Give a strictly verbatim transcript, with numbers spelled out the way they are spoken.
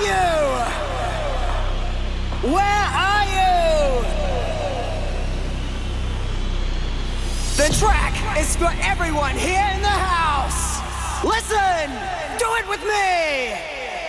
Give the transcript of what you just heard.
you? Where are you? The track is for everyone here in the house. Listen, do it with me.